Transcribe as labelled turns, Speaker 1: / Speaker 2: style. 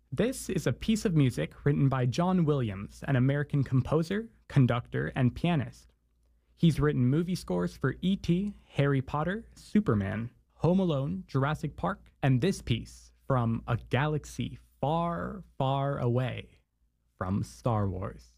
Speaker 1: This is a piece of music written by John Williams, an American composer, conductor, and pianist. He's written movie scores for E.T., Harry Potter, Superman, Home Alone, Jurassic Park, and this piece from A Galaxy Far, Far Away from Star Wars.